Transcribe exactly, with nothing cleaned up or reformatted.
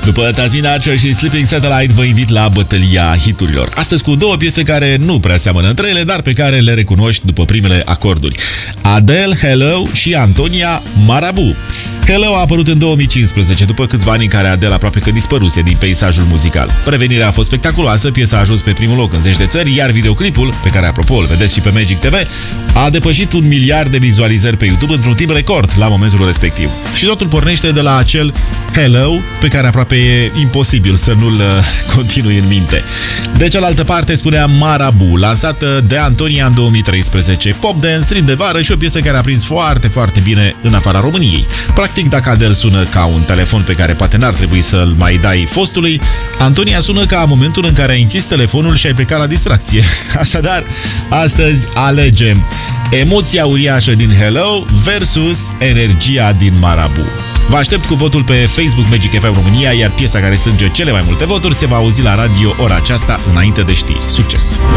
După Tasmin Archer și Sleeping Satellite, vă invit la bătălia hiturilor. Astăzi cu două piese care nu prea seamănă între ele, dar pe care le recunoști după primele acorduri. Adele, Hello și Antonia, Marabu. Hello a apărut în două mii cincisprezece, după câțiva ani în care Adele aproape că dispăruse din peisajul muzical. Revenirea a fost spectaculoasă, piesa a ajuns pe primul loc în zeci de țări, iar videoclipul, pe care apropo îl vedeți și pe Magic T V, a depășit un miliard de vizualizări pe YouTube într-un timp record la momentul respectiv. Și totul pornește de la acel Hello, pe care aproape e imposibil să nu-l uh, continui în minte. De cealaltă parte spunea Marabu, lansată de Antonia în două mii treisprezece, pop dance, ritm de vară și o piesă care a prins foarte, foarte bine în afara României. Practic, dacă Adele sună ca un telefon pe care poate n-ar trebui să-l mai dai fostului, Antonia sună ca momentul în care ai închis telefonul și ai plecat la distracție. Așadar, astăzi alegem emoția uriașă din Hello versus energia din Marabu. Vă aștept cu votul pe Facebook Magic F M România, iar piesa care strânge cele mai multe voturi se va auzi la radio ora aceasta înainte de știri. Succes!